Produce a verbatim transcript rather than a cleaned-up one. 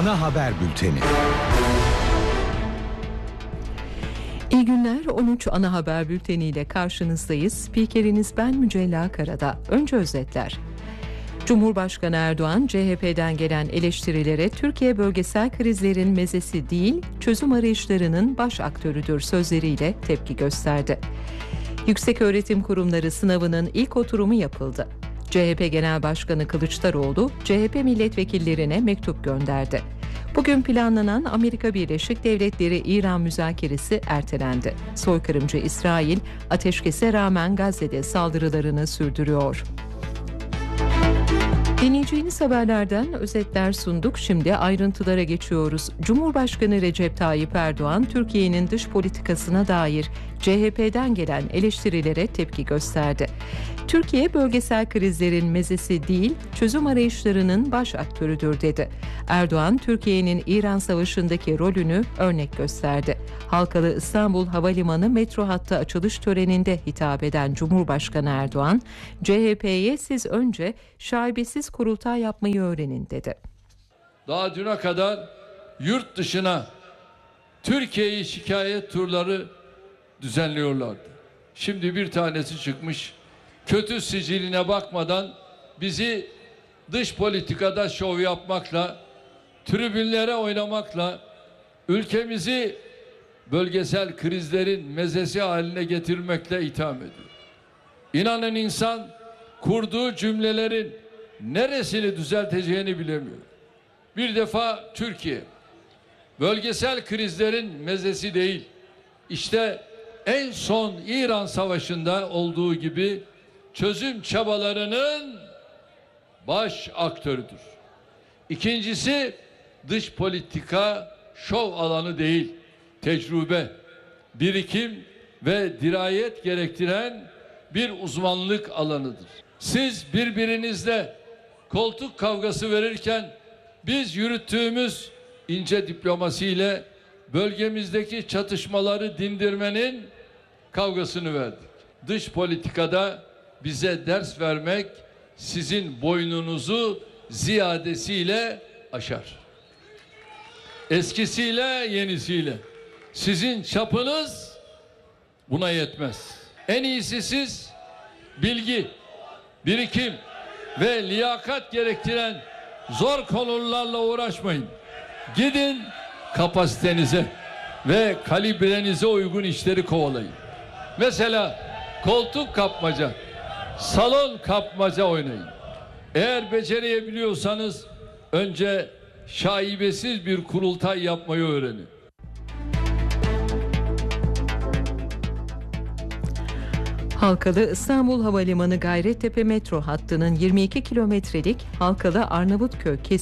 Ana haber bülteni. İyi günler. on üç ana haber bülteniyle karşınızdayız. Spikeriniz ben Mücella Karada. Önce özetler. Cumhurbaşkanı Erdoğan, C H P'den gelen eleştirilere Türkiye bölgesel krizlerin mezesi değil, çözüm arayışlarının baş aktörüdür sözleriyle tepki gösterdi. Yükseköğretim Kurumları sınavının ilk oturumu yapıldı. C H P Genel Başkanı Kılıçdaroğlu, C H P milletvekillerine mektup gönderdi. Bugün planlanan Amerika Birleşik Devletleri İran müzakeresi ertelendi. Soykırımcı İsrail, ateşkese rağmen Gazze'de saldırılarını sürdürüyor. Dinleyeceğiniz haberlerden özetler sunduk. Şimdi ayrıntılara geçiyoruz. Cumhurbaşkanı Recep Tayyip Erdoğan, Türkiye'nin dış politikasına dair C H P'den gelen eleştirilere tepki gösterdi. Türkiye bölgesel krizlerin mezesi değil, çözüm arayışlarının baş aktörüdür dedi. Erdoğan, Türkiye'nin İran Savaşı'ndaki rolünü örnek gösterdi. Halkalı İstanbul Havalimanı metro hattı açılış töreninde hitap eden Cumhurbaşkanı Erdoğan, C H P'ye siz önce şaibesiz kurultay yapmayı öğrenin dedi. Daha düne kadar yurt dışına Türkiye'yi şikayet turları düzenliyorlardı. Şimdi bir tanesi çıkmış, kötü siciline bakmadan bizi dış politikada şov yapmakla, tribünlere oynamakla, ülkemizi bölgesel krizlerin mezesi haline getirmekle itham ediyor. İnanın insan kurduğu cümlelerin neresini düzelteceğini bilemiyor. Bir defa Türkiye bölgesel krizlerin mezesi değil. İşte en son İran Savaşı'nda olduğu gibi çözüm çabalarının baş aktörüdür. İkincisi, dış politika şov alanı değil, tecrübe, birikim ve dirayet gerektiren bir uzmanlık alanıdır. Siz birbirinizle koltuk kavgası verirken biz yürüttüğümüz ince diplomasiyle bölgemizdeki çatışmaları dindirmenin kavgasını verdik. Dış politikada bize ders vermek sizin boynunuzu ziyadesiyle aşar. Eskisiyle yenisiyle. Sizin çapınız buna yetmez. En iyisi siz bilgi, birikim ve liyakat gerektiren zor konularla uğraşmayın. Gidin kapasitenize ve kalibrenize uygun işleri kovalayın. Mesela koltuk kapmaca, salon kapmaca oynayın. Eğer becerebiliyorsanız önce şaibesiz bir kurultay yapmayı öğrenin. Halkalı İstanbul Havalimanı Gayrettepe metro hattının yirmi iki kilometrelik Halkalı Arnavutköy kesim